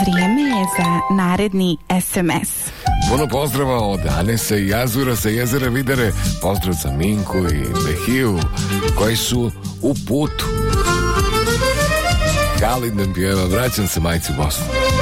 Vrijeme je za naredni SMS. Puno pozdrava od Anesa i Azura sa jezera Vidare. Pozdrav za Minku i Behiju koji su u putu. Kalid nam pjeva, vraćam se majci u Bosnu.